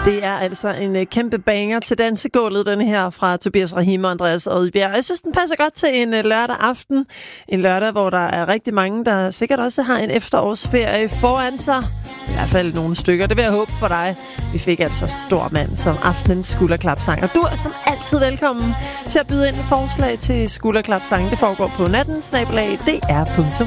Det er altså en kæmpe banger til dansegulvet, den her fra Tobias Rahim og Andreas Odbjerg. Jeg synes, den passer godt til en lørdag aften. En lørdag, hvor der er rigtig mange, der sikkert også har en efterårsferie foran sig. I hvert fald nogle stykker. Det vil jeg håbe for dig. Vi fik altså Stor Mand som aftenens skulderklapsang. Og du er som altid velkommen til at byde ind med forslag til skulderklapsang. Det foregår på natten, @dr.dk.